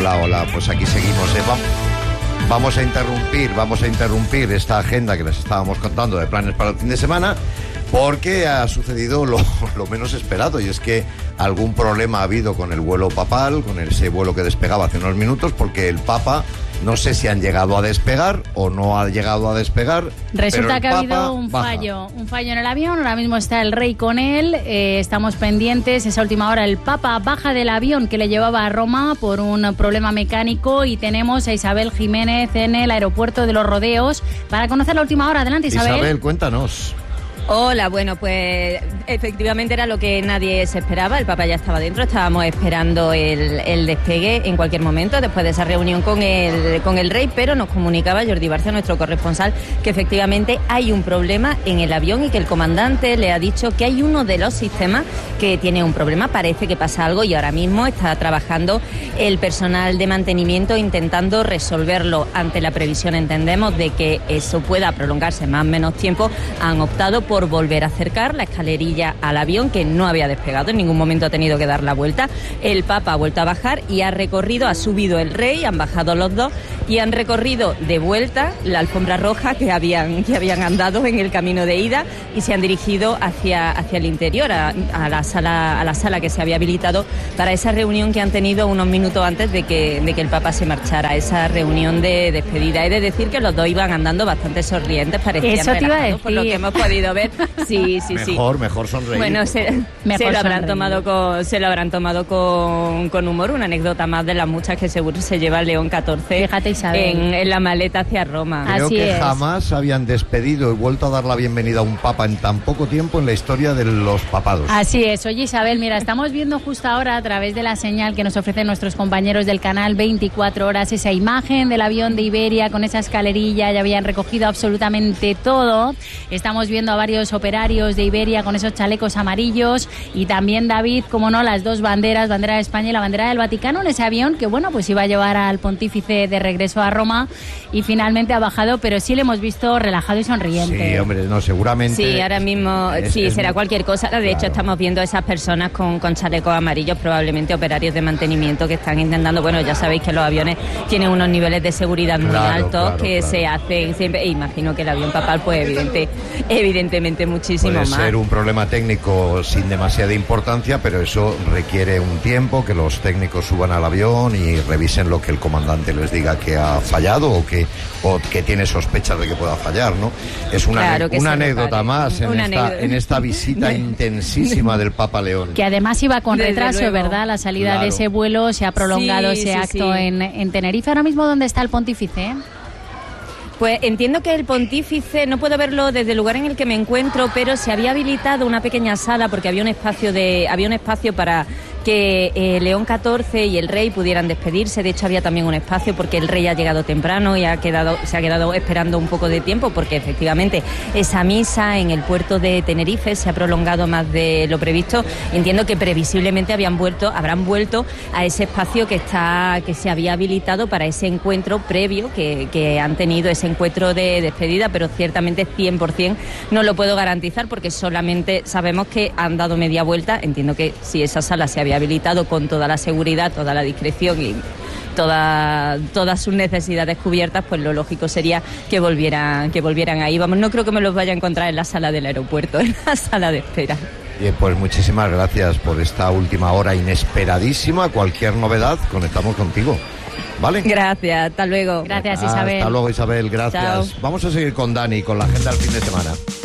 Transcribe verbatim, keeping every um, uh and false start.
Hola, hola, pues aquí seguimos. ¿eh? Vamos a interrumpir, vamos a interrumpir esta agenda que les estábamos contando de planes para el fin de semana, porque ha sucedido lo, lo menos esperado, y es que algún problema ha habido con el vuelo papal, con ese vuelo que despegaba hace unos minutos, porque el Papa, no sé si han llegado a despegar o no ha llegado a despegar. Resulta que ha habido Papa un baja. fallo, un fallo en el avión. Ahora mismo está el rey con él, eh, estamos pendientes. Esa última hora el Papa baja del avión que le llevaba a Roma por un problema mecánico, y tenemos a Isabel Jiménez en el aeropuerto de Los Rodeos para conocer la última hora. Adelante, Isabel. Isabel, cuéntanos. Hola, bueno, pues efectivamente era lo que nadie se esperaba. El Papa ya estaba dentro, estábamos esperando el, el despegue en cualquier momento después de esa reunión con el, con el rey, pero nos comunicaba Jordi Barcia, nuestro corresponsal, que efectivamente hay un problema en el avión y que el comandante le ha dicho que hay uno de los sistemas que tiene un problema, parece que pasa algo, y ahora mismo está trabajando el personal de mantenimiento intentando resolverlo. Ante la previsión, entendemos, de que eso pueda prolongarse más o menos tiempo, han optado por por volver a acercar la escalerilla al avión, que no había despegado, en ningún momento ha tenido que dar la vuelta. El Papa ha vuelto a bajar y ha recorrido, ha subido el rey, han bajado los dos y han recorrido de vuelta la alfombra roja que habían, que habían andado en el camino de ida, y se han dirigido hacia, hacia el interior, a, a, la sala, a la sala que se había habilitado para esa reunión que han tenido unos minutos antes de que, de que el Papa se marchara, esa reunión de despedida. He de decir que los dos iban andando bastante sonrientes, parecían Eso te iba a relajados, por lo que hemos podido ver. Sí, sí, sí. Mejor, mejor sonreír. Bueno, se, Mejor se lo habrán sonreír. tomado con, se lo habrán tomado con, con humor. Una anécdota más de las muchas que seguro se lleva el León catorce Fíjate, Isabel. en, en la maleta hacia Roma. Creo Así que es. jamás habían despedido y vuelto a dar la bienvenida a un papa en tan poco tiempo en la historia de los papados. Así es. Oye, Isabel, mira, estamos viendo justo ahora a través de la señal que nos ofrecen nuestros compañeros del canal veinticuatro horas esa imagen del avión de Iberia con esa escalerilla. Ya habían recogido absolutamente todo. Estamos viendo a varios operarios de Iberia con esos chalecos amarillos, y también, David, como no, las dos banderas, bandera de España y la bandera del Vaticano, en ese avión que, bueno, pues iba a llevar al pontífice de regreso a Roma, y finalmente ha bajado, pero sí le hemos visto relajado y sonriente. Sí, hombre, no, seguramente. Sí, ahora mismo, es- sí, es será muy- cualquier cosa. De Claro. hecho, estamos viendo a esas personas con, con chalecos amarillos, probablemente operarios de mantenimiento, que están intentando, bueno, ya sabéis que los aviones tienen unos niveles de seguridad muy Claro, altos, claro, que claro. se hacen siempre, e imagino que el avión papal, pues evidente, evidentemente muchísimo Puede más. ser un problema técnico sin demasiada importancia, pero eso requiere un tiempo, que los técnicos suban al avión y revisen lo que el comandante les diga que ha fallado o que, o que tiene sospechas de que pueda fallar, ¿no? Es una, Claro, que una se anécdota repare. más en, Una esta, anécdota. en esta visita intensísima del Papa León. Que además iba con Desde retraso, luego. ¿verdad? La salida Claro. de ese vuelo, se ha prolongado Sí, ese sí, acto sí. En, en Tenerife. Ahora mismo, ¿dónde está el pontífice? Pues entiendo que el pontífice, no puedo verlo desde el lugar en el que me encuentro, pero se había habilitado una pequeña sala porque había un espacio de había un espacio para que eh, León catorce y el rey pudieran despedirse. De hecho, había también un espacio porque el rey ha llegado temprano y ha quedado se ha quedado esperando un poco de tiempo, porque efectivamente esa misa en el puerto de Tenerife se ha prolongado más de lo previsto. Entiendo que previsiblemente habían vuelto habrán vuelto a ese espacio que está que se había habilitado para ese encuentro previo que, que han tenido, ese encuentro de despedida, pero ciertamente cien por ciento no lo puedo garantizar porque solamente sabemos que han dado media vuelta. Entiendo que si esa sala se había habilitado con toda la seguridad, toda la discreción y toda, todas sus necesidades cubiertas, pues lo lógico sería que volvieran, que volvieran ahí. Vamos, no creo que me los vaya a encontrar en la sala del aeropuerto, en la sala de espera. Bien, pues muchísimas gracias por esta última hora inesperadísima. Cualquier novedad, conectamos contigo. ¿Vale? Gracias, hasta luego. Gracias, Ah, Isabel. Hasta luego, Isabel, gracias. Chao. Vamos a seguir con Dani, con la agenda del fin de semana.